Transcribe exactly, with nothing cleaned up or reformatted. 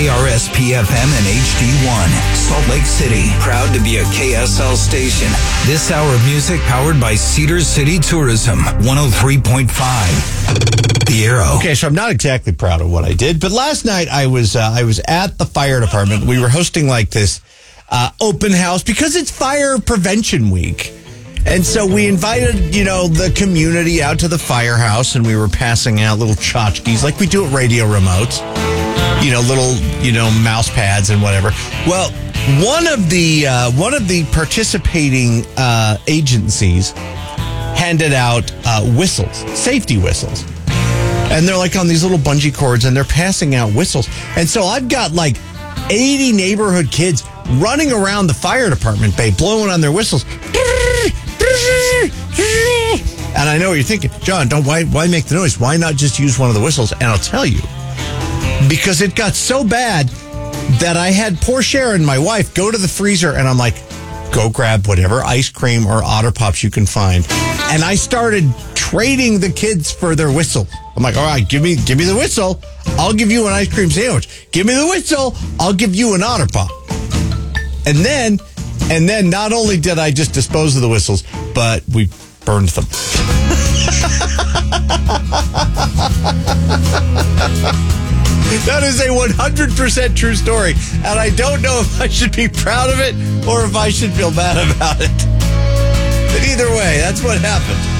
K R S P F M and H D one. Salt Lake City, proud to be a K S L station. This hour of music powered by Cedar City Tourism, one oh three point five. The Arrow. Okay, so I'm not exactly proud of what I did, but last night I was uh, I was at the fire department. We were hosting like this uh, open house because it's Fire Prevention Week. And so we invited, you know, the community out to the firehouse, and we were passing out little tchotchkes like we do at radio remotes. You know, little, you know, mouse pads and whatever. Well, one of the uh, one of the participating uh, agencies handed out uh, whistles, safety whistles. And they're like on these little bungee cords, and they're passing out whistles. And so I've got like eighty neighborhood kids running around the fire department bay, blowing on their whistles. And I know what you're thinking, John, don't why why make the noise? Why not just use one of the whistles? And I'll tell you, because it got so bad that I had poor Sharon, my wife, go to the freezer, and I'm like, go grab whatever ice cream or Otter Pops you can find. And I started trading the kids for their whistle. I'm like, all right, give me give me the whistle. I'll give you an ice cream sandwich. Give me the whistle. I'll give you an Otter Pop. And then, and then not only did I just dispose of the whistles, but we burned them. That is a one hundred percent true story. And I don't know if I should be proud of it or if I should feel bad about it. But either way, that's what happened.